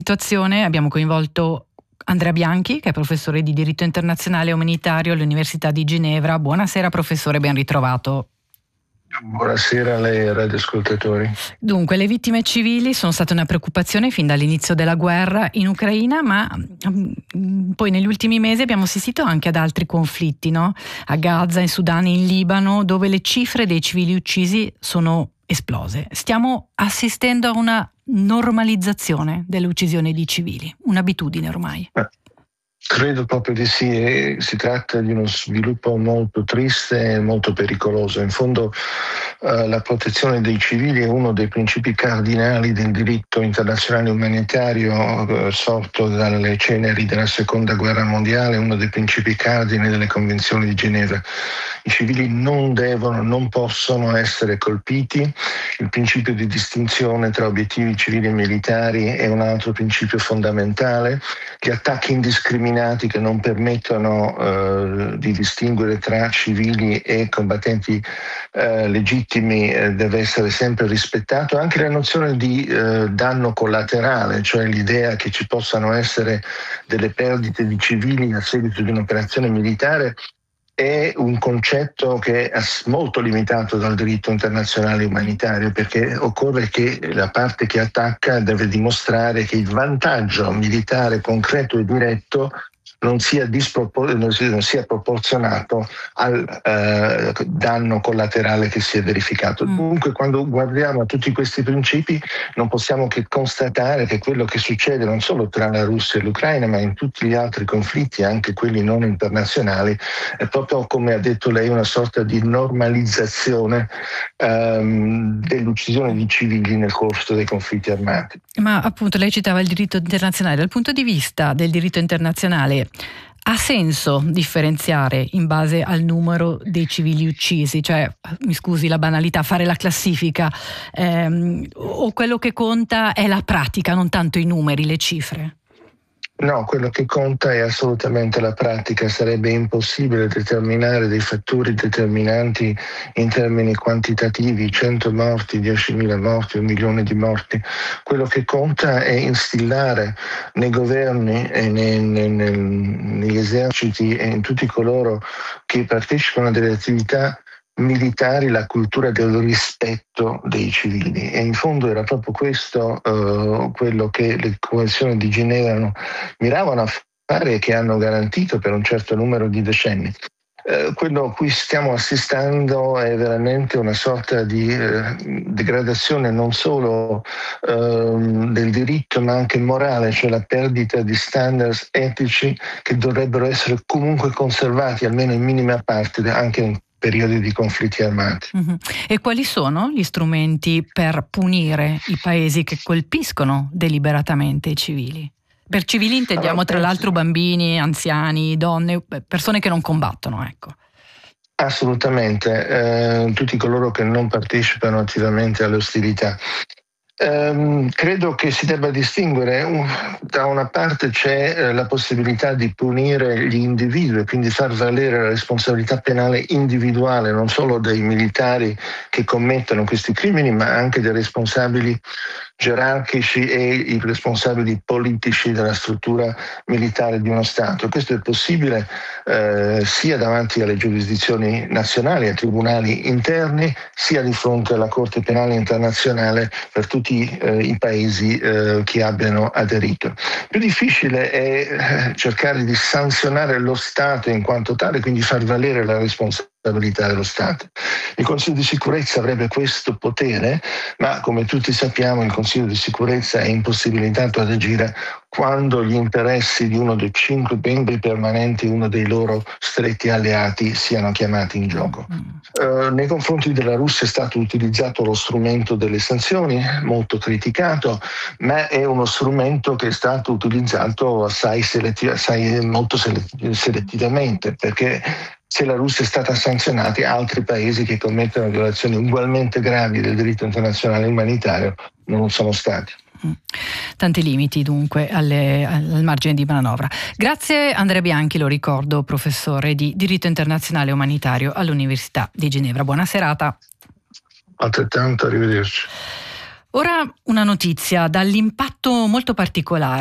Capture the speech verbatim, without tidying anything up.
situazione abbiamo coinvolto Andrea Bianchi, che è professore di diritto internazionale umanitario all'Università di Ginevra. Buonasera professore, ben ritrovato. Buonasera a lei e radioascoltatori. Dunque, le vittime civili sono state una preoccupazione fin dall'inizio della guerra in Ucraina, ma um, poi negli ultimi mesi abbiamo assistito anche ad altri conflitti, no? A Gaza, in Sudan, in Libano, dove le cifre dei civili uccisi sono esplose. Stiamo assistendo a una normalizzazione delle uccisioni di civili, un'abitudine ormai. Eh. Credo proprio di sì, si tratta di uno sviluppo molto triste e molto pericoloso. In fondo eh, la protezione dei civili è uno dei principi cardinali del diritto internazionale umanitario eh, sorto dalle ceneri della seconda guerra mondiale, uno dei principi cardini delle convenzioni di Ginevra. I civili non devono, non possono essere colpiti. Il principio di distinzione tra obiettivi civili e militari è un altro principio fondamentale. Gli attacchi indiscriminati che non permettono eh, di distinguere tra civili e combattenti eh, legittimi eh, deve essere sempre rispettato. Anche la nozione di eh, danno collaterale, cioè l'idea che ci possano essere delle perdite di civili a seguito di un'operazione militare, è un concetto che è molto limitato dal diritto internazionale umanitario, perché occorre che la parte che attacca deve dimostrare che il vantaggio militare concreto e diretto non sia, dispropor- non sia, non sia proporzionato al eh, danno collaterale che si è verificato. Mm. Dunque, quando guardiamo a tutti questi principi, non possiamo che constatare che quello che succede non solo tra la Russia e l'Ucraina, ma in tutti gli altri conflitti, anche quelli non internazionali, è proprio, come ha detto lei, una sorta di normalizzazione ehm, dell'uccisione di civili nel corso dei conflitti armati. Ma appunto lei citava il diritto internazionale. Dal punto di vista del diritto internazionale, ha senso differenziare in base al numero dei civili uccisi? Cioè, mi scusi la banalità, fare la classifica, ehm, o quello che conta è la pratica, non tanto i numeri, le cifre? No, quello che conta è assolutamente la pratica. Sarebbe impossibile determinare dei fattori determinanti in termini quantitativi, cento morti, diecimila morti, un milione di morti. Quello che conta è instillare nei governi e nei, nei, negli eserciti e in tutti coloro che partecipano a delle attività militari la cultura del rispetto dei civili, e in fondo era proprio questo uh, quello che le convenzioni di Ginevra miravano a fare e che hanno garantito per un certo numero di decenni. Uh, quello a cui stiamo assistendo è veramente una sorta di uh, degradazione non solo uh, del diritto ma anche morale, cioè la perdita di standards etici che dovrebbero essere comunque conservati almeno in minima parte anche in periodi di conflitti armati. Uh-huh. E quali sono gli strumenti per punire i paesi che colpiscono deliberatamente i civili? Per civili intendiamo allora, tra penso... l'altro bambini, anziani, donne, persone che non combattono, ecco. Assolutamente, eh, tutti coloro che non partecipano attivamente alle ostilità. Um, credo che si debba distinguere, um, da una parte c'è eh, la possibilità di punire gli individui, quindi far valere la responsabilità penale individuale non solo dei militari che commettono questi crimini, ma anche dei responsabili gerarchici e i responsabili politici della struttura militare di uno Stato. Questo è possibile eh, sia davanti alle giurisdizioni nazionali, ai tribunali interni, sia di fronte alla Corte Penale Internazionale per tutti eh, i paesi eh, che abbiano aderito. Più difficile è eh, cercare di sanzionare lo Stato in quanto tale, quindi far valere la responsabilità dello Stato. Il Consiglio di sicurezza avrebbe questo potere, ma come tutti sappiamo il Consiglio di sicurezza è impossibilitato ad agire quando gli interessi di uno dei cinque membri permanenti, uno dei loro stretti alleati, siano chiamati in gioco. Uh, nei confronti della Russia è stato utilizzato lo strumento delle sanzioni, molto criticato, ma è uno strumento che è stato utilizzato assai, selettiv- assai molto selettiv- selettivamente, perché se la Russia è stata sanzionata, altri paesi che commettono violazioni ugualmente gravi del diritto internazionale umanitario non sono stati. Tanti limiti dunque alle, al margine di manovra. Grazie Andrea Bianchi, lo ricordo, professore di diritto internazionale umanitario all'Università di Ginevra. Buona serata. Altrettanto, arrivederci. Ora una notizia dall'impatto molto particolare.